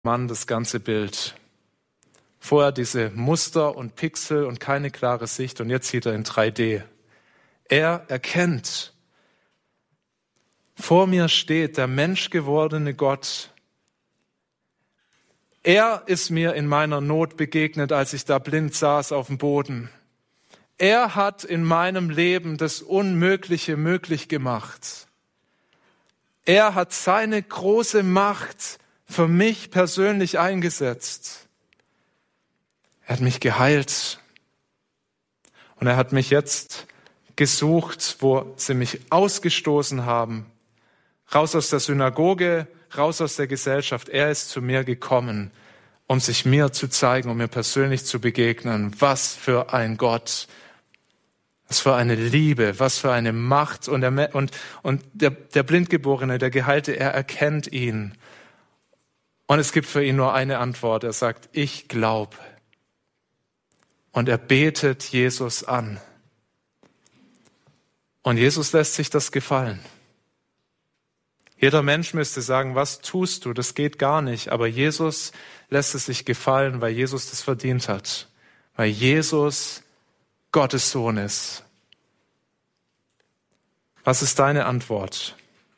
Mann das ganze Bild. Vorher diese Muster und Pixel und keine klare Sicht und jetzt sieht er in 3D. Er erkennt, vor mir steht der menschgewordene Gott. Er ist mir in meiner Not begegnet, als ich da blind saß auf dem Boden. Er hat in meinem Leben das Unmögliche möglich gemacht. Er hat seine große Macht für mich persönlich eingesetzt. Er hat mich geheilt. Und er hat mich jetzt gesucht, wo sie mich ausgestoßen haben. Raus aus der Synagoge, raus aus der Gesellschaft. Er ist zu mir gekommen, um sich mir zu zeigen, um mir persönlich zu begegnen. Was für ein Gott. Was für eine Liebe, was für eine Macht. Und der Blindgeborene, der Geheilte, er erkennt ihn. Und es gibt für ihn nur eine Antwort. Er sagt, ich glaube. Und er betet Jesus an. Und Jesus lässt sich das gefallen. Jeder Mensch müsste sagen, was tust du? Das geht gar nicht. Aber Jesus lässt es sich gefallen, weil Jesus das verdient hat. Weil Jesus Gottes Sohn ist. Was ist deine Antwort?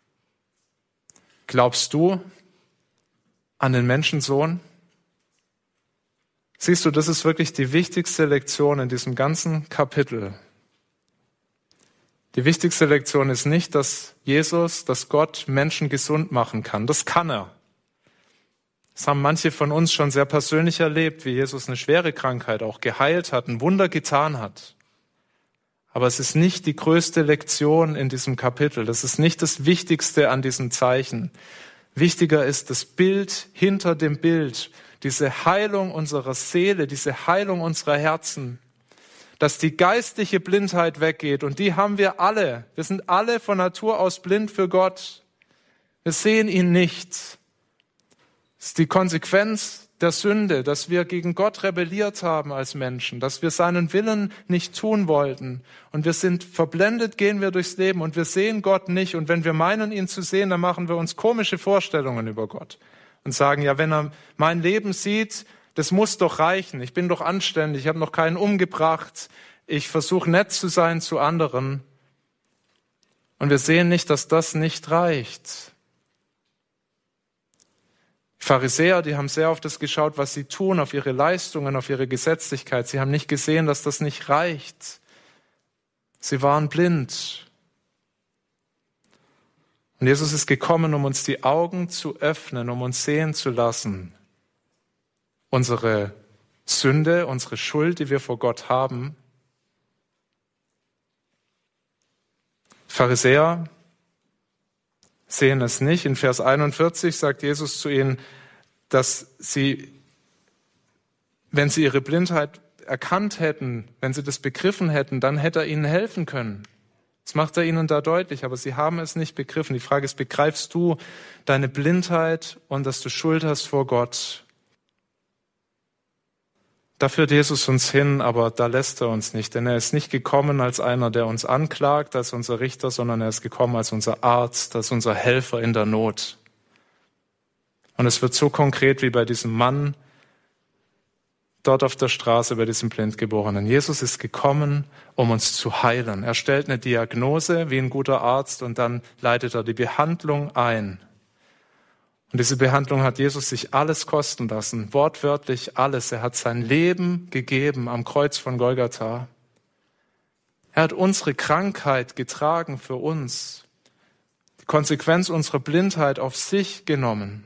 Glaubst du an den Menschensohn? Siehst du, das ist wirklich die wichtigste Lektion in diesem ganzen Kapitel. Die wichtigste Lektion ist nicht, dass Gott Menschen gesund machen kann. Das kann er. Das haben manche von uns schon sehr persönlich erlebt, wie Jesus eine schwere Krankheit auch geheilt hat, ein Wunder getan hat. Aber es ist nicht die größte Lektion in diesem Kapitel. Das ist nicht das Wichtigste an diesem Zeichen. Wichtiger ist das Bild hinter dem Bild, diese Heilung unserer Seele, diese Heilung unserer Herzen, dass die geistliche Blindheit weggeht. Und die haben wir alle. Wir sind alle von Natur aus blind für Gott. Wir sehen ihn nicht. Das ist die Konsequenz der Sünde, dass wir gegen Gott rebelliert haben als Menschen, dass wir seinen Willen nicht tun wollten. Und wir sind verblendet, gehen wir durchs Leben und wir sehen Gott nicht. Und wenn wir meinen, ihn zu sehen, dann machen wir uns komische Vorstellungen über Gott. Und sagen, ja, wenn er mein Leben sieht, das muss doch reichen. Ich bin doch anständig, ich habe noch keinen umgebracht. Ich versuche nett zu sein zu anderen. Und wir sehen nicht, dass das nicht reicht. Die Pharisäer, die haben sehr auf das geschaut, was sie tun, auf ihre Leistungen, auf ihre Gesetzlichkeit. Sie haben nicht gesehen, dass das nicht reicht. Sie waren blind. Und Jesus ist gekommen, um uns die Augen zu öffnen, um uns sehen zu lassen. Unsere Sünde, unsere Schuld, die wir vor Gott haben. Pharisäer sehen es nicht. In Vers 41 sagt Jesus zu ihnen, dass sie, wenn sie ihre Blindheit erkannt hätten, wenn sie das begriffen hätten, dann hätte er ihnen helfen können. Das macht er ihnen da deutlich, aber sie haben es nicht begriffen. Die Frage ist, begreifst du deine Blindheit und dass du Schuld hast vor Gott? Da führt Jesus uns hin, aber da lässt er uns nicht. Denn er ist nicht gekommen als einer, der uns anklagt, als unser Richter, sondern er ist gekommen als unser Arzt, als unser Helfer in der Not. Und es wird so konkret wie bei diesem Mann dort auf der Straße, bei diesem Blindgeborenen. Jesus ist gekommen, um uns zu heilen. Er stellt eine Diagnose wie ein guter Arzt und dann leitet er die Behandlung ein. Und diese Behandlung hat Jesus sich alles kosten lassen, wortwörtlich alles. Er hat sein Leben gegeben am Kreuz von Golgatha. Er hat unsere Krankheit getragen für uns, die Konsequenz unserer Blindheit auf sich genommen.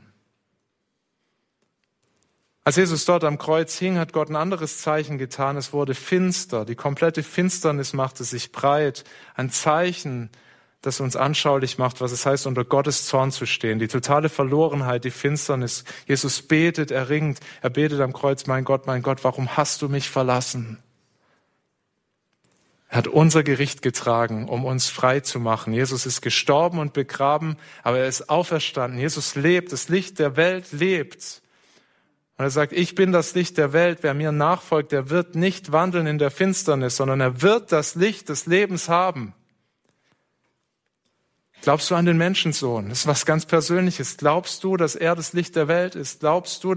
Als Jesus dort am Kreuz hing, hat Gott ein anderes Zeichen getan. Es wurde finster. Die komplette Finsternis machte sich breit. Ein Zeichen, das uns anschaulich macht, was es heißt, unter Gottes Zorn zu stehen. Die totale Verlorenheit, die Finsternis. Jesus betet, er ringt. Er betet am Kreuz, mein Gott, warum hast du mich verlassen? Er hat unser Gericht getragen, um uns frei zu machen. Jesus ist gestorben und begraben, aber er ist auferstanden. Jesus lebt, das Licht der Welt lebt. Und er sagt, ich bin das Licht der Welt. Wer mir nachfolgt, der wird nicht wandeln in der Finsternis, sondern er wird das Licht des Lebens haben. Glaubst du an den Menschensohn? Das ist was ganz Persönliches. Glaubst du, dass er das Licht der Welt ist? Glaubst du,